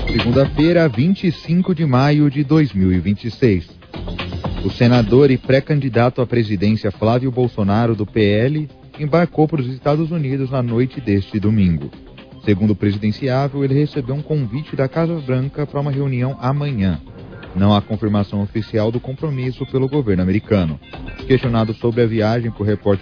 Segunda-feira, 25 de maio de 2026. O senador e pré-candidato à presidência Flávio Bolsonaro, do PL, embarcou para os Estados Unidos na noite deste domingo. Segundo o presidenciável, ele recebeu um convite da Casa Branca para uma reunião amanhã. Não há confirmação oficial do compromisso pelo governo americano. Questionado sobre a viagem por repórter